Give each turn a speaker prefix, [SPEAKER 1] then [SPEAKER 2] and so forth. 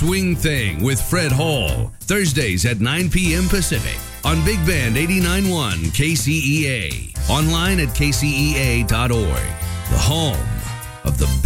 [SPEAKER 1] Swing Thing with Fred Hall, Thursdays at 9 p.m. Pacific on Big Band 89.1 KCEA. Online at kcea.org. The home of the